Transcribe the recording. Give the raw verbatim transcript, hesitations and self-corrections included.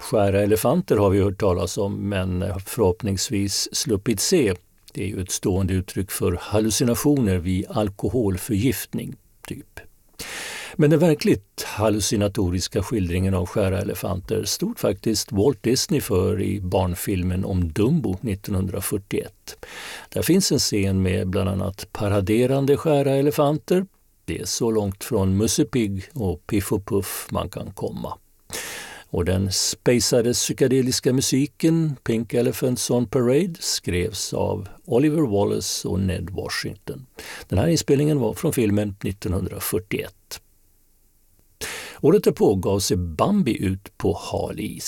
Skära elefanter har vi hört talas om, men förhoppningsvis sluppit se. Det är ju ett stående uttryck för hallucinationer vid alkoholförgiftning, typ. Men den verkligt hallucinatoriska skildringen av skära elefanter stod faktiskt Walt Disney för i barnfilmen om Dumbo nittonhundrafyrtioett. Där finns en scen med bland annat paraderande skära elefanter. Det är så långt från Musse Pigg och Piff och Puff man kan komma. Och den spacade psykedeliska musiken Pink Elephants on Parade skrevs av Oliver Wallace och Ned Washington. Den här inspelningen var från filmen nittonhundrafyrtioett. Året därpå gav sig Bambi ut på hal is.